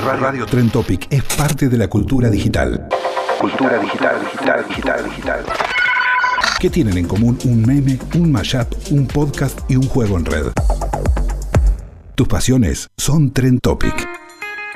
Radio Trend Topic es parte de la cultura digital. Cultura digital. ¿Qué tienen en común un meme, un mashup, un podcast y un juego en red? Tus pasiones son Trend Topic.